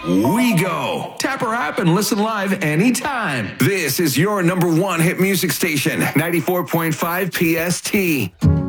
we go. Tap our app and listen live anytime. This is your number one hit music station, 94.5 PST.